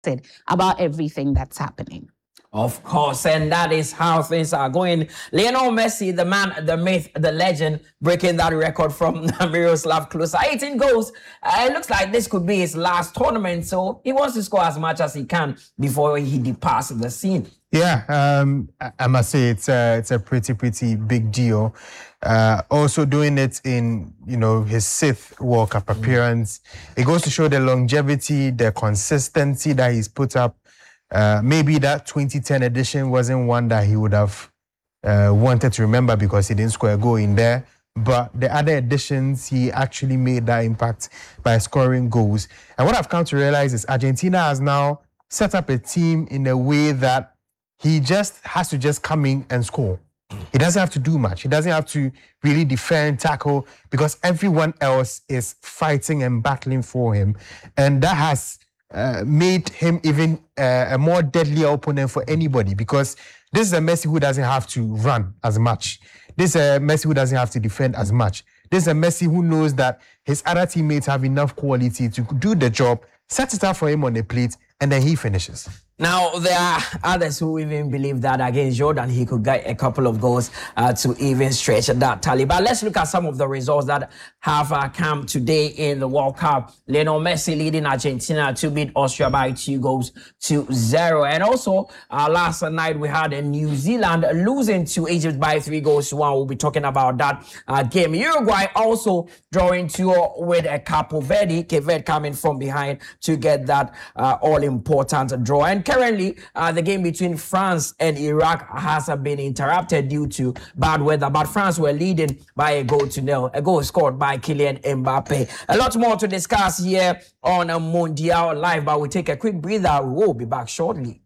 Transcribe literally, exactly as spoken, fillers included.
about everything that's happening. Of course, and that is how things are going. Lionel Messi, the man, the myth, the legend, breaking that record from Miroslav Klose. eighteen goals. Uh, it looks like this could be his last tournament, so he wants to score as much as he can before he departs the scene. Yeah, um, I must say it's a, it's a pretty, pretty big deal. Uh, also doing it in, you know, his sixth World Cup appearance. Mm. It goes to show the longevity, the consistency that he's put up. Uh, maybe that twenty ten edition wasn't one that he would have uh, wanted to remember because he didn't score a goal in there. But the other editions, he actually made that impact by scoring goals. And what I've come to realize is Argentina has now set up a team in a way that he just has to just come in and score. He doesn't have to do much. He doesn't have to really defend, tackle, because everyone else is fighting and battling for him. And that has Uh, made him even uh, a more deadly opponent for anybody, because this is a Messi who doesn't have to run as much. This is a Messi who doesn't have to defend as much. This is a Messi who knows that his other teammates have enough quality to do the job, set it up for him on the plate, and then he finishes. Now, there are others who even believe that against Jordan, he could get a couple of goals uh, to even stretch that tally. But let's look at some of the results that have uh, come today in the World Cup. Lionel Messi leading Argentina to beat Austria by two goals to zero. And also, uh, last night we had uh, New Zealand losing to Egypt by three goals to one. We'll be talking about that uh, game. Uruguay also drawing two with a Cape Verde. Cape Verde coming from behind to get that uh, all-important draw. And currently, uh, the game between France and Iraq has uh, been interrupted due to bad weather, but France were leading by a goal to nil, a goal scored by Kylian Mbappe. A lot more to discuss here on a Mondial Live, but we'll take a quick breather. We'll be back shortly.